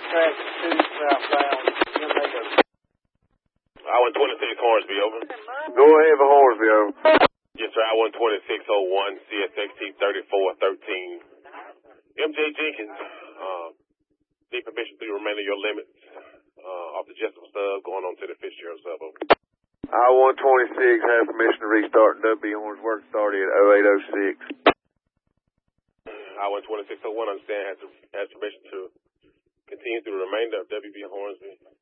traffic 2 southbound M8. I-126 Hornsby, over. Go ahead for Hornsby, over. Yes, sir. I-12601, CSXT 3413. MJ Jenkins, need permission to remain in your limits off the Jessup sub, going on to the Fitzgerald sub, over. I-126 has permission to restart and W Horns work started at 0806. I-12601, understand, has permission to continue through the remainder of WB Hornsby.